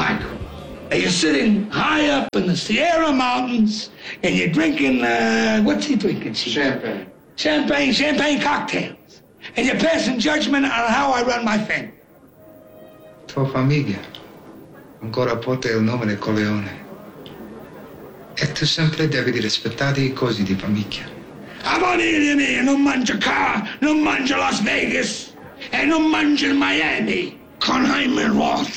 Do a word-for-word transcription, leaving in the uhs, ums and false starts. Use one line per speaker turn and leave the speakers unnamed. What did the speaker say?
Michael. And you're sitting high up in the Sierra Mountains, and you're drinking, uh, what's he drinking?
Champagne.
Champagne, champagne cocktails. And you're passing judgment on how I run my family.
Tua famiglia ancora porta il nome del Corleone. E tu sempre devi rispettare i cosi di famiglia.
A famiglia mia non mangio qua, non mangio Las Vegas, e non mangio il Miami con Hyman Roth.